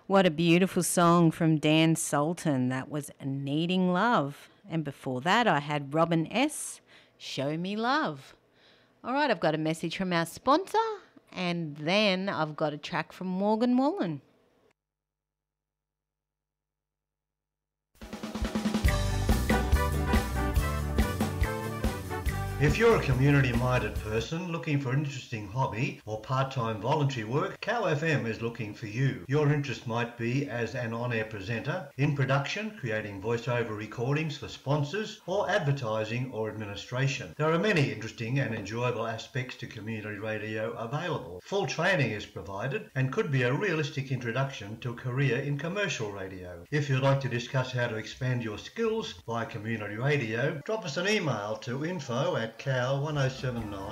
What a beautiful song from Dan Sultan. That was Needing Love. And before that, I had Robin S. Show Me Love. All right, I've got a message from our sponsor, and then I've got a track from Morgan Wallen. If you're a community-minded person looking for an interesting hobby or part-time voluntary work, Cow FM is looking for you. Your interest might be as an on-air presenter, in production, creating voiceover recordings for sponsors, or advertising or administration. There are many interesting and enjoyable aspects to community radio available. Full training is provided and could be a realistic introduction to a career in commercial radio. If you'd like to discuss how to expand your skills via community radio, drop us an email to info@cow1079.com